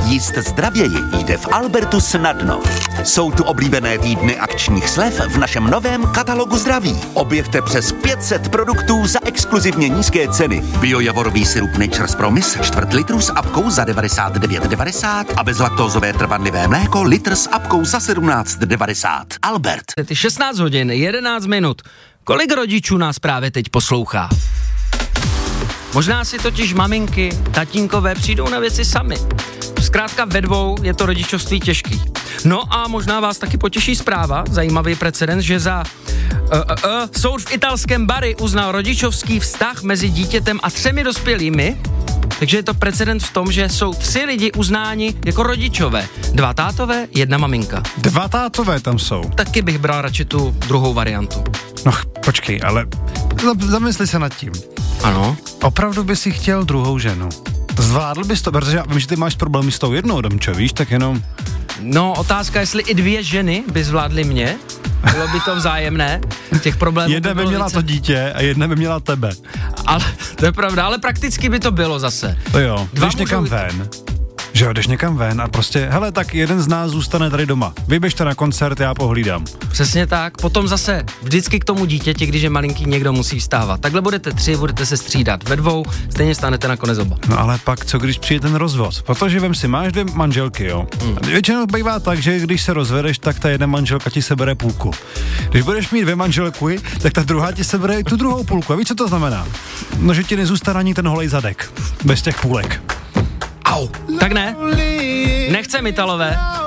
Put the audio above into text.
Jíst zdravěji jde v Albertu snadno. Jsou tu oblíbené týdny akčních slev v našem novém katalogu zdraví. Objevte přes 500 produktů za exkluzivně nízké ceny. Biojavorový sirup Nature's Promise 1/4 litru s apkou za 99,90 a bezlaktózové trvanlivé mléko litr s apkou za 17,90. Albert. Ty 16 hodin, 11 minut. Kolik rodičů nás právě teď poslouchá? Možná si totiž maminky, tatínkové přijdou na věci sami. Zkrátka ve dvou je to rodičovství těžký. No a možná vás taky potěší zpráva, zajímavý precedens, že soud v italském Bari uznal rodičovský vztah mezi dítětem a 3 dospělými, takže je to precedens v tom, že jsou 3 lidi uznáni jako rodičové. 2 tátové, 1 maminka. 2 tátové tam jsou. Taky bych bral radši tu druhou variantu. No počkej, ale zamysli se nad tím. Ano. Opravdu by si chtěl druhou ženu? Zvládl bys to, protože já vím, že ty máš problémy s tou jednou, Domčo, víš, tak jenom... No, otázka, jestli i 2 ženy by zvládly mě, bylo by to vzájemné, těch problémů jedna by měla to dítě a jedna by měla tebe. Ale, to je pravda, ale prakticky by to bylo zase. To jo, jdeš někam ven. Že jo, jdeš někam ven a prostě, hele, tak jeden z nás zůstane tady doma. Vyběžte na koncert, já pohlídám. Přesně tak, potom zase vždycky k tomu dítěti, když je malinký, někdo musí vstávat. Takhle budete 3, budete se střídat ve 2, stejně stanete nakonec oba. No ale pak, co když přijde ten rozvod? Protože vem si, máš 2 manželky, jo. Většinou bývá tak, že když se rozvedeš, tak ta jedna manželka ti sebere půlku. Když budeš mít 2 manželky, tak ta druhá ti sebere i tu druhou půlku. A víš, co to znamená? No, že ti nezůstane ani ten holej zadek. Bez těch půlek. Au. Tak ne, nechcem Italové.